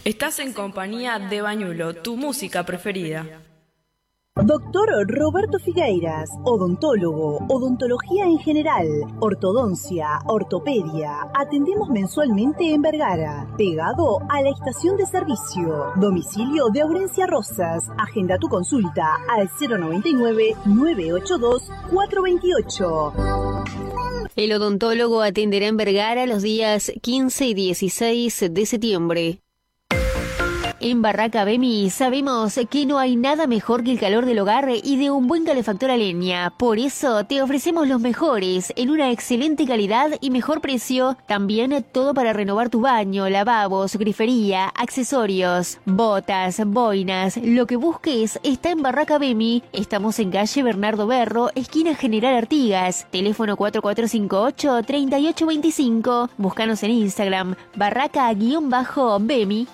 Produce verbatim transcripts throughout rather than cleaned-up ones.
Estás en compañía de Bañulo, tu música preferida. Doctor Roberto Figueiras, odontólogo, odontología en general, ortodoncia, ortopedia. Atendemos mensualmente en Vergara, pegado a la estación de servicio. Domicilio de Aurencia Rosas. Agenda tu consulta al cero noventa y nueve, nueve ocho dos, cuatro veintiocho. El odontólogo atenderá en Vergara los días quince y dieciséis de septiembre. En Barraca Bemi sabemos que no hay nada mejor que el calor del hogar y de un buen calefactor a leña. Por eso te ofrecemos los mejores en una excelente calidad y mejor precio. También todo para renovar tu baño, lavabos, grifería, accesorios, botas, boinas. Lo que busques está en Barraca Bemi. Estamos en calle Bernardo Berro, esquina General Artigas. Teléfono cuatro cuatro cinco ocho, tres ocho dos cinco. Búscanos en Instagram, barraca-bemi.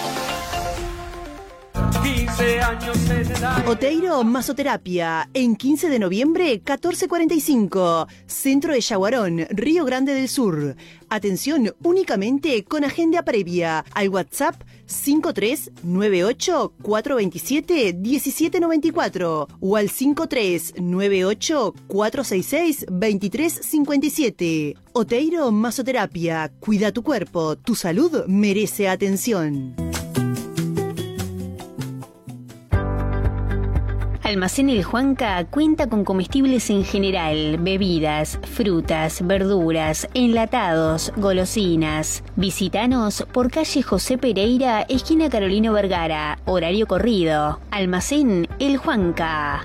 quince años en edad. Oteiro Masoterapia, en quince de noviembre, catorce cuarenta y cinco, Centro de Yaguarón, Río Grande del Sur. Atención únicamente con agenda previa al WhatsApp cinco tres nueve ocho, cuatro dos siete, uno siete nueve cuatro o al cinco tres nueve ocho, cuatro seis seis, dos tres cinco siete. Oteiro Masoterapia, cuida tu cuerpo, tu salud merece atención. Almacén El Juanca cuenta con comestibles en general, bebidas, frutas, verduras, enlatados, golosinas. Visítanos por calle José Pereira, esquina Carolino Vergara, horario corrido. Almacén El Juanca.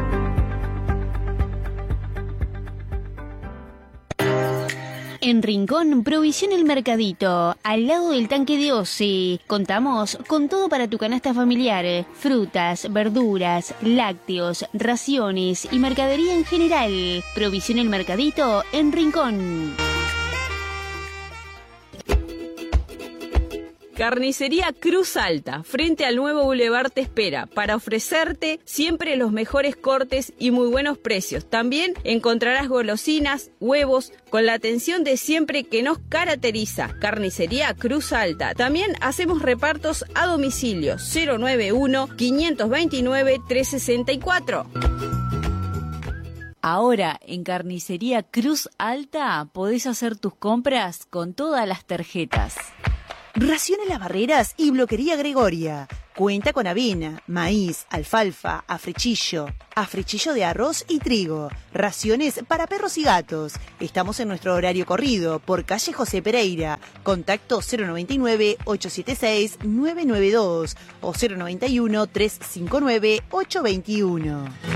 En Rincón, Provisión El Mercadito, al lado del tanque de Osi. Contamos con todo para tu canasta familiar, frutas, verduras, lácteos, raciones y mercadería en general. Provisión El Mercadito en Rincón. Carnicería Cruz Alta, frente al nuevo Boulevard te espera para ofrecerte siempre los mejores cortes y muy buenos precios. También encontrarás golosinas, huevos, con la atención de siempre que nos caracteriza. Carnicería Cruz Alta. También hacemos repartos a domicilio cero nueve uno, quinientos veintinueve, trescientos sesenta y cuatro. Ahora, en Carnicería Cruz Alta, podés hacer tus compras con todas las tarjetas. Raciones Las Barreras y Bloquería Gregoria. Cuenta con avena, maíz, alfalfa, africhillo, africhillo de arroz y trigo. Raciones para perros y gatos. Estamos en nuestro horario corrido por calle José Pereira. Contacto cero noventa y nueve, ocho siete seis, nueve nueve dos o cero noventa y uno, tres cinco nueve, ocho veintiuno.